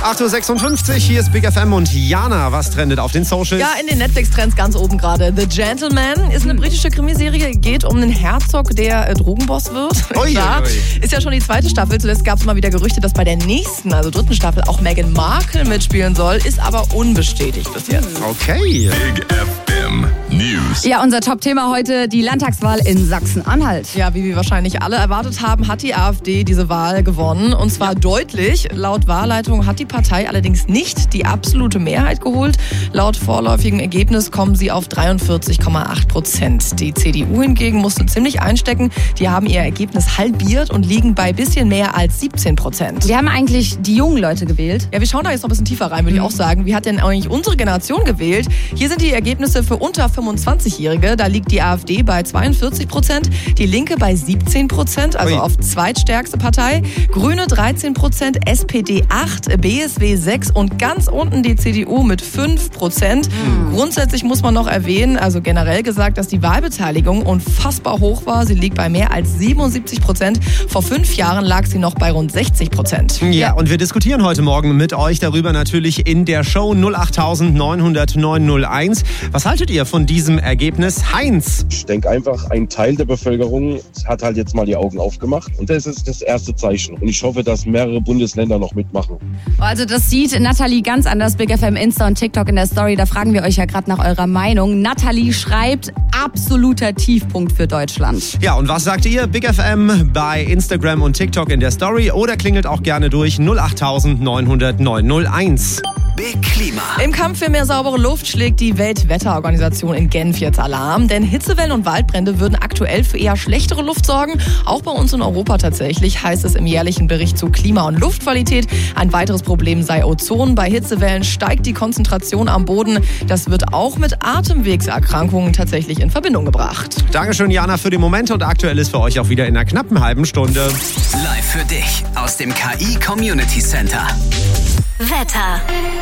8.56 Uhr, hier ist Big FM und Jana. Was trendet auf den Socials? Ja, in den Netflix-Trends ganz oben gerade. The Gentleman ist eine britische Krimiserie, geht um einen Herzog, der Drogenboss wird. Klar, ist ja schon die zweite Staffel. Zuletzt gab es mal wieder Gerüchte, dass bei der nächsten, also dritten Staffel, auch Meghan Markle mitspielen soll. Ist aber unbestätigt bis jetzt. Okay. Big FM News. Ja, unser Top-Thema heute, die Landtagswahl in Sachsen-Anhalt. Ja, wie wir wahrscheinlich alle erwartet haben, hat die AfD diese Wahl gewonnen. Und zwar deutlich. Laut Wahlleitung hat die Partei allerdings nicht die absolute Mehrheit geholt. Laut vorläufigem Ergebnis kommen sie auf 43,8%. Die CDU hingegen musste ziemlich einstecken. Die haben ihr Ergebnis halbiert und liegen bei bisschen mehr als 17%. Wir haben eigentlich die jungen Leute gewählt. Ja, wir schauen da jetzt noch ein bisschen tiefer rein, würde ich auch sagen. Wie hat denn eigentlich unsere Generation gewählt? Hier sind die Ergebnisse für unter 25-Jährige. Da liegt die AfD bei 42%, die Linke bei 17%, also auf zweitstärkste Partei. Grüne 13%, SPD 8%, BSW 6% und ganz unten die CDU mit 5%. Grundsätzlich muss man noch erwähnen, also generell gesagt, dass die Wahlbeteiligung unfassbar hoch war. Sie liegt bei mehr als 77%. Vor 5 Jahren lag sie noch bei rund 60%. Ja, und wir diskutieren heute Morgen mit euch darüber natürlich in der Show 08900 901. Was haltet ihr von diesem Ergebnis? Heinz. Ich denke einfach, ein Teil der Bevölkerung hat halt jetzt mal die Augen aufgemacht. Und das ist das erste Zeichen. Und ich hoffe, dass mehrere Bundesländer noch mitmachen. Also das sieht Nathalie ganz anders. Big FM Insta und TikTok in der Story. Da fragen wir euch ja gerade nach eurer Meinung. Nathalie schreibt, absoluter Tiefpunkt für Deutschland. Ja, und was sagt ihr? Big FM bei Instagram und TikTok in der Story oder klingelt auch gerne durch 08900 901. Big Klima. Im Kampf für mehr saubere Luft schlägt die Weltwetterorganisation in Genf jetzt Alarm. Denn Hitzewellen und Waldbrände würden aktuell für eher schlechtere Luft sorgen. Auch bei uns in Europa tatsächlich, heißt es im jährlichen Bericht zu Klima- und Luftqualität. Ein weiteres Problem sei Ozon. Bei Hitzewellen steigt die Konzentration am Boden. Das wird auch mit Atemwegserkrankungen tatsächlich in Verbindung gebracht. Dankeschön, Jana, für den Moment. Und aktuell ist für euch auch wieder in einer knappen halben Stunde. Live für dich aus dem KI Community Center. Wetter.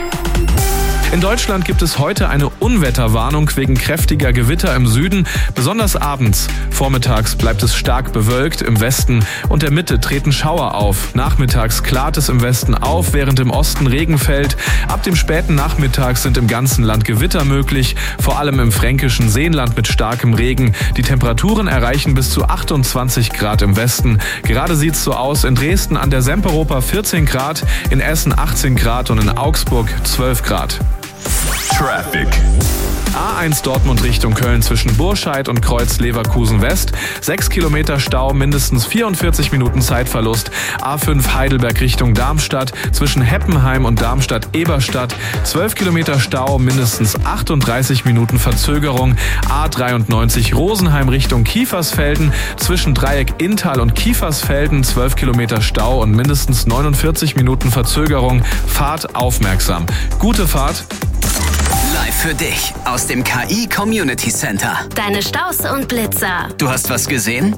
In Deutschland gibt es heute eine Unwetterwarnung wegen kräftiger Gewitter im Süden, besonders abends. Vormittags bleibt es stark bewölkt, im Westen und der Mitte treten Schauer auf. Nachmittags klart es im Westen auf, während im Osten Regen fällt. Ab dem späten Nachmittag sind im ganzen Land Gewitter möglich, vor allem im fränkischen Seenland mit starkem Regen. Die Temperaturen erreichen bis zu 28 Grad im Westen. Gerade sieht es so aus, in Dresden an der Semperoper 14 Grad, in Essen 18 Grad und in Augsburg 12 Grad. Traffic. A1 Dortmund Richtung Köln zwischen Burscheid und Kreuz Leverkusen West. 6 Kilometer Stau, mindestens 44 Minuten Zeitverlust. A5 Heidelberg Richtung Darmstadt zwischen Heppenheim und Darmstadt-Eberstadt. 12 Kilometer Stau, mindestens 38 Minuten Verzögerung. A93 Rosenheim Richtung Kiefersfelden zwischen Dreieck Inntal und Kiefersfelden. 12 Kilometer Stau und mindestens 49 Minuten Verzögerung. Fahrt aufmerksam. Gute Fahrt. Live für dich aus dem KI Community Center. Deine Staus und Blitzer. Du hast was gesehen?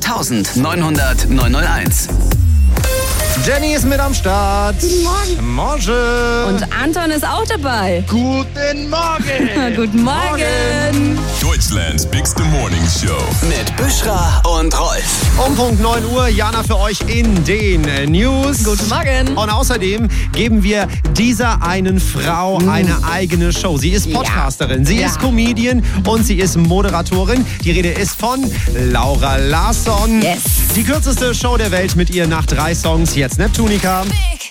08900 901. Jenny ist mit am Start. Guten Morgen. Morgen. Und Anton ist auch dabei. Guten Morgen! Guten Morgen. Deutschlands Bigste Morning Show. Mit Büschra und Rolf. Um Punkt 9 Uhr, Jana für euch in den News. Guten Morgen. Und außerdem geben wir dieser einen Frau eine eigene Show. Sie ist Podcasterin, sie ist Comedian und sie ist Moderatorin. Die Rede ist von Laura Larsson. Yes. Die kürzeste Show der Welt mit ihr nach 3 Songs. Jetzt Neptunica.